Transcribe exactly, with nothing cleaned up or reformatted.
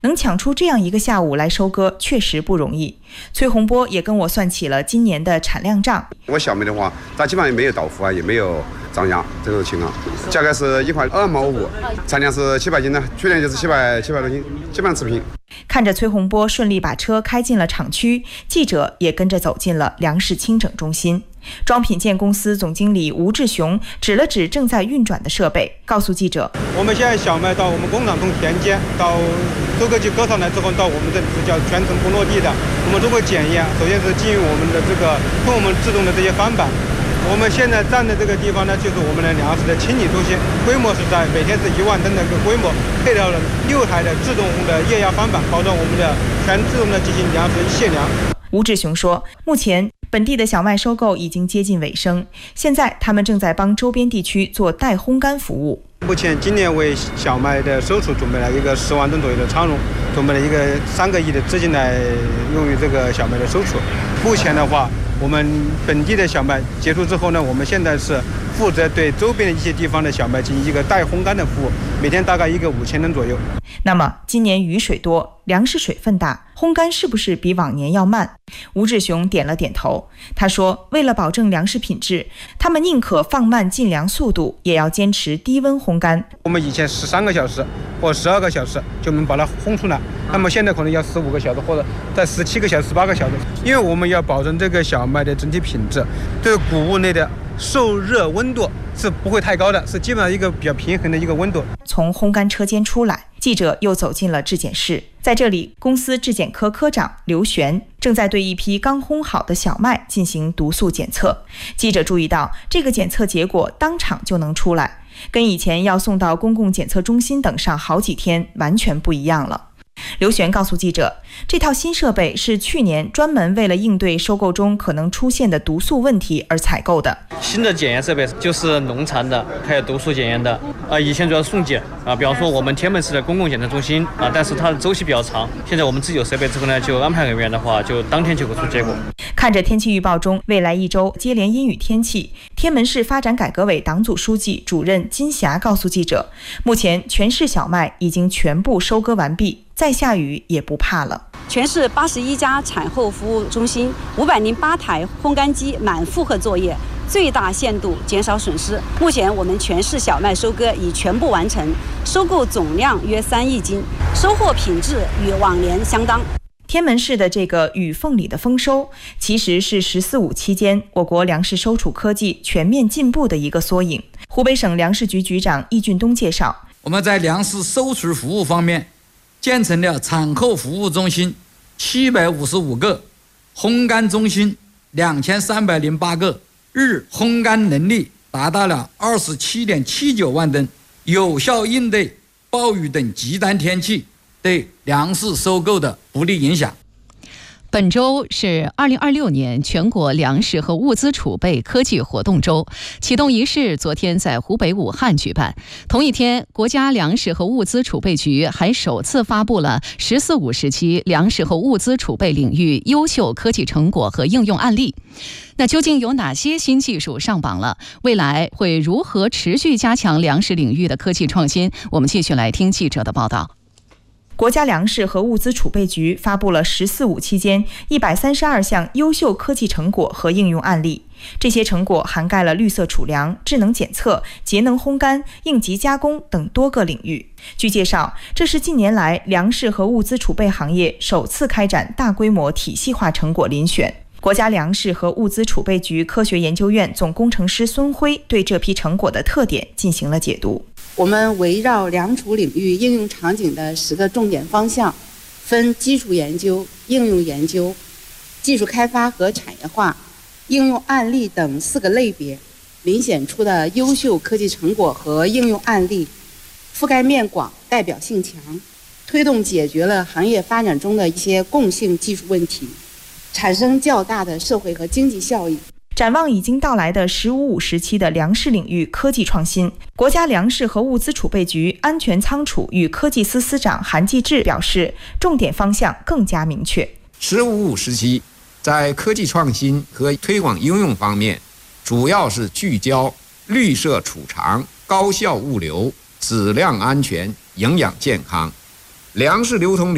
能抢出这样一个下午来收割，确实不容易。崔洪波也跟我算起了今年的产量账。 我小麦的话，它基本上也没有倒伏啊，也没有涨价这种情况，价格是一块二毛五，产量是七百斤呢，去年就是七百七百多斤，基本上持平。 看着崔洪波顺利把车开进了厂区，记者也跟着走进了粮食清整中心。装品建公司总经理吴志雄指了指正在运转的设备，告诉记者： 我们现在小麦到我们工厂从田间到收割机割上来之后，到我们这里是叫全程不落地的。我们通过检验，首先是基于我们的这个跟我们制动的这些翻板。我们现在站的这个地方呢，就是我们的粮食的清理中心，规模是在每天是一万吨的一个规模，配套了六台的自动的液压翻板，保证我们的全自动的进行粮食卸粮。 吴志雄说，目前本地的小麦收购已经接近尾声，现在他们正在帮周边地区做代烘干服务。 目前今年为小麦的收储准备了一个十万吨左右的仓容，准备了一个三个亿的资金来用于这个小麦的收储。目前的话，我们本地的小麦结束之后呢，我们现在是负责对周边的一些地方的小麦进行一个代烘干的服务，每天大概一个五千吨左右。 那么今年雨水多，粮食水分大，烘干是不是比往年要慢？吴志雄点了点头。他说，为了保证粮食品质，他们宁可放慢进粮速度，也要坚持低温烘干。 我们以前十三个小时或十二个小时就能把它烘出来，那么现在可能要十五个小时或者在十七个小时、十八个小时，因为我们要保证这个小麦的整体品质，这个谷物内的受热温度是不会太高的，是基本上一个比较平衡的一个温度。 从烘干车间出来，记者又走进了质检室，在这里，公司质检科科长刘璇正在对一批刚烘好的小麦进行毒素检测。记者注意到，这个检测结果当场就能出来，跟以前要送到公共检测中心等上好几天完全不一样了。刘璇告诉记者，这套新设备是去年专门为了应对收购中可能出现的毒素问题而采购的。 新的检验设备就是农残的，还有毒素检验的。啊，以前主要是送检啊，比方说我们天门市的公共检测中心啊，但是它的周期比较长。现在我们自己有设备之后呢，就安排人员的话，就当天就会出结果。 看着天气预报中未来一周接连阴雨天气，天门市发展改革委党组书记、主任金霞告诉记者，目前全市小麦已经全部收割完毕，再下雨也不怕了。 全市八十一家产后服务中心，五百零八台烘干机满负荷作业，最大限度减少损失。目前我们全市小麦收割已全部完成，收购总量约三亿斤，收获品质与往年相当。 天门市的这个雨缝里的丰收，其实是“十四五”期间我国粮食收储科技全面进步的一个缩影。湖北省粮食局局长易俊东介绍， 我们在粮食收储服务方面，建成了产后服务中心七百五十五个，烘干中心两千三百零八个，日烘干能力达到了二十七点七九万吨，有效应对暴雨等极端天气对粮食收购的不利影响。 本周是二零二六年全国粮食和物资储备科技活动周，启动仪式昨天在湖北武汉举办。同一天，国家粮食和物资储备局还首次发布了“十四五”时期粮食和物资储备领域优秀科技成果和应用案例。那究竟有哪些新技术上榜了？未来会如何持续加强粮食领域的科技创新？我们继续来听记者的报道。 国家粮食和物资储备局发布了“十四五”期间一百三十二项优秀科技成果和应用案例。这些成果涵盖了绿色储粮、智能检测、节能烘干、应急加工等多个领域。据介绍，这是近年来粮食和物资储备行业首次开展大规模体系化成果遴选。国家粮食和物资储备局科学研究院总工程师孙辉对这批成果的特点进行了解读。 我们围绕粮储领域应用场景的十个重点方向，分基础研究、应用研究、技术开发和产业化、应用案例等四个类别，遴选出的优秀科技成果和应用案例，覆盖面广、代表性强，推动解决了行业发展中的一些共性技术问题，产生较大的社会和经济效益。 展望已经到来的“十五五”时期的粮食领域科技创新，国家粮食和物资储备局安全仓储与科技司司长韩继志表示，重点方向更加明确。 “十五五”时期在科技创新和推广应用方面，主要是聚焦绿色储藏、高效物流、质量安全、营养健康、粮食流通